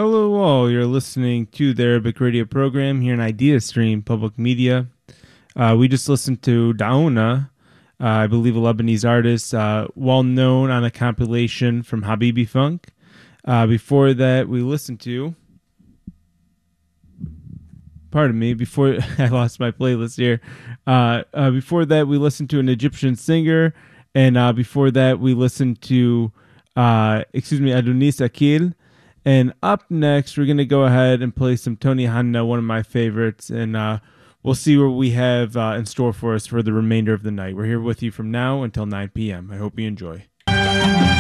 Hello, all. You're listening to the Arabic radio program here in Idea Stream Public Media. We just listened to Daouna, I believe a Lebanese artist, well known on a compilation from Habibi Funk. Before that, we listened to. Pardon me, before I lost my playlist here. Before that, we listened to an Egyptian singer. And before that, we listened to, Adonis Akil. And up next, we're going to go ahead and play some Tony Hanna, one of my favorites. And we'll see what we have in store for us for the remainder of the night. We're here with you from now until 9 p.m. I hope you enjoy.